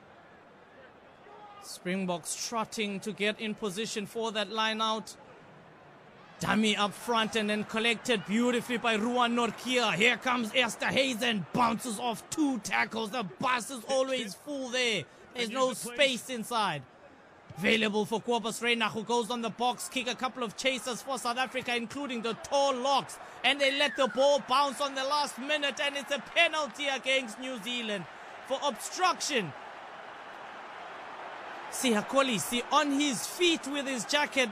Springboks trotting to get in position for that line out. Dummy up front and then collected beautifully by Ruan Nortje. Here comes Esterhuizen, bounces off two tackles. The bus is always full there. There's no space inside. Available for Cobus Reinach, who goes on the box kick. A couple of chasers for South Africa, including the tall locks. And they let the ball bounce on the last minute, and it's a penalty against New Zealand for obstruction. Siya Kolisi on his feet with his jacket,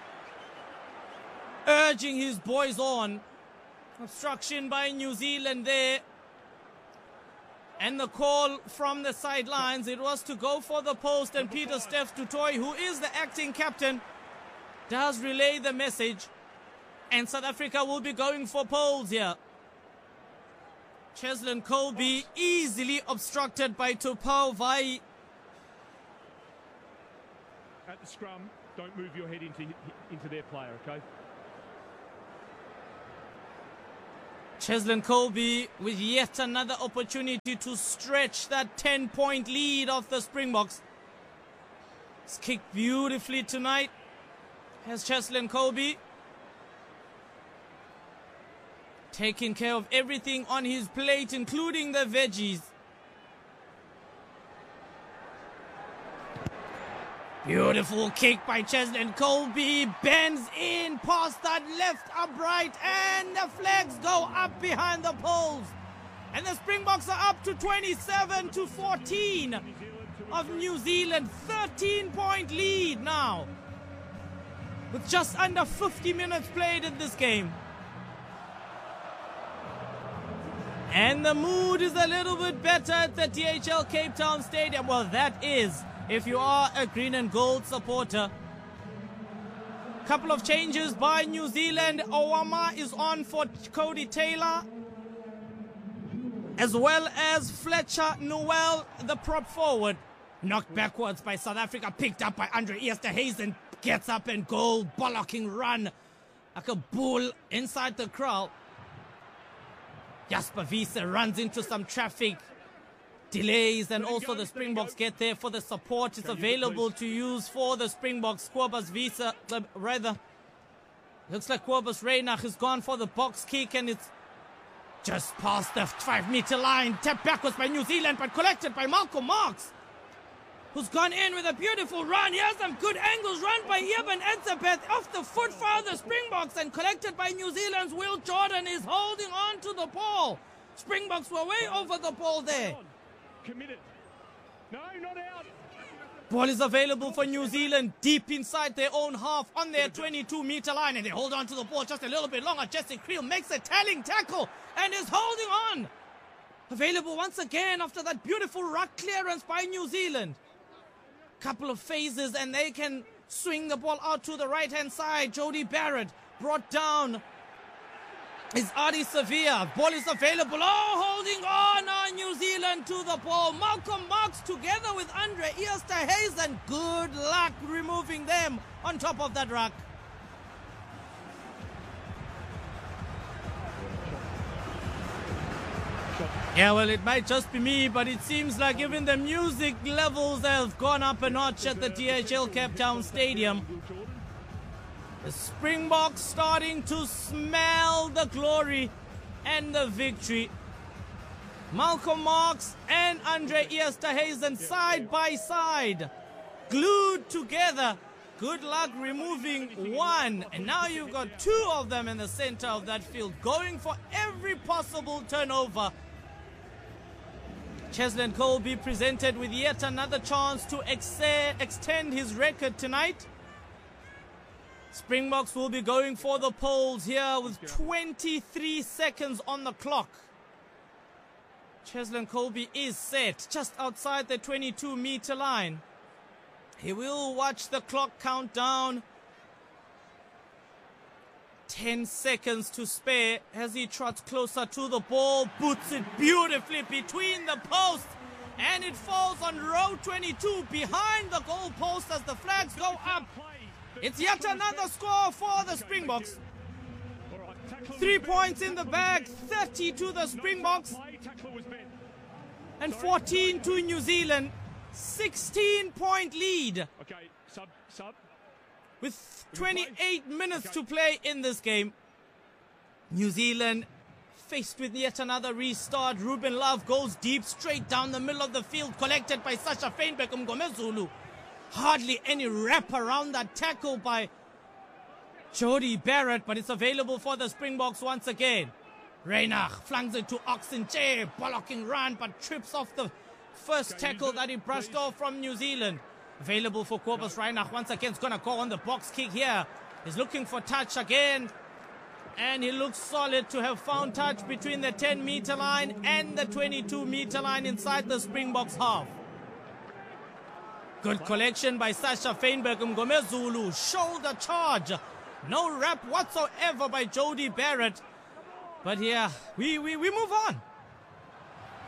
urging his boys on. Obstruction by New Zealand there. And the call from the sidelines, it was to go for the post, and Peter Steph du Toit, who is the acting captain, does relay the message. And South Africa will be going for poles here. Cheslin Colby easily obstructed by Tupou Vai. At the scrum, don't move your head into, into their player, okay? Cheslin Colby with yet another opportunity to stretch that ten-point lead of the Springboks. It's kicked beautifully tonight. Here's Cheslin Colby taking care of everything on his plate, including the veggies. Beautiful kick by Cheslin Colby. Bends in past that left upright, and the flags go up behind the poles. And the Springboks are up to twenty-seven to fourteen of New Zealand. thirteen-point lead now, with just under fifty minutes played in this game. And the mood is a little bit better at the D H L Cape Town Stadium. Well, that is if you are a green and gold supporter. Couple of changes by New Zealand. Owama is on for Cody Taylor, as well as Fletcher Noel, the prop forward. Knocked backwards by South Africa, picked up by Andre Esterhuizen. Gets up and goal, bollocking run like a bull inside the crowd. Jasper Wiese runs into some traffic delays, and also the Springboks get there for the support. It's available to use for the Springboks. Kobus Wiese, uh, rather, looks like Kobus Reinach has gone for the box kick, and it's just past the five-meter line. Tapped backwards by New Zealand, but collected by Malcolm Marx, who's gone in with a beautiful run. Here's some good angles run by Eben Etzebeth off the foot for the Springboks, and collected by New Zealand's Will Jordan is holding on to the ball. Springboks were way over the ball there. Committed. No, not out. Ball is available for New Zealand deep inside their own half on their twenty-two-meter line, and they hold on to the ball just a little bit longer. Jesse Creel makes a telling tackle and is holding on. Available once again after that beautiful ruck clearance by New Zealand. Couple of phases and they can swing the ball out to the right-hand side. Jody Barrett brought down is Adi Sevilla. Ball is available. Oh, holding on on New Zealand to the ball. Malcolm Marx together with Andre Esterhuizen. Good luck removing them on top of that ruck. Yeah, well, it might just be me, but it seems like even the music levels have gone up a notch at the D H L Cape Town Stadium. The Springboks starting to smell the glory and the victory. Malcolm Marx and Andre Esterhuizen side by side, glued together. Good luck removing one. And now you've got two of them in the center of that field, going for every possible turnover. Cheslin Colby presented with yet another chance to ex extend his record tonight. Springboks will be going for the poles here with twenty-three seconds on the clock. Cheslin Colby is set just outside the twenty-two-meter line. He will watch the clock count down. Ten seconds to spare as he trots closer to the ball, boots it beautifully between the posts, and it falls on row twenty-two behind the goal post as the flags go up. It's yet another score for the Springboks. Three points in the bag, thirty to the Springboks, and fourteen to New Zealand. sixteen-point lead. Okay, sub, sub. With twenty-eight minutes to play in this game. New Zealand faced with yet another restart. Ruben Love goes deep, straight down the middle of the field, collected by Sasha Feinberg Mgomezulu. Hardly any wrap around that tackle by Jody Barrett, but it's available for the Springboks once again. Reinach flings it to Oxenche, bollocking run, but trips off the first tackle that he brushed off from New Zealand. Available for Kobus Reinach once again. He's going to go on the box kick here. He's looking for touch again. And he looks solid to have found touch between the ten-meter line and the twenty-two-meter line inside the Springboks half. Good collection by Sasha Feinberg Mgomezulu. Shoulder charge. No wrap whatsoever by Jody Barrett. But yeah, we, we, we move on.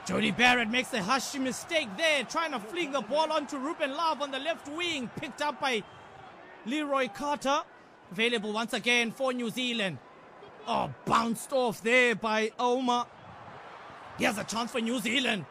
Jody Barrett makes a hasty mistake there, trying to fling the ball onto Ruben Love on the left wing, picked up by Leroy Carter. Available once again for New Zealand. Oh, bounced off there by Omar. Here's a chance for New Zealand.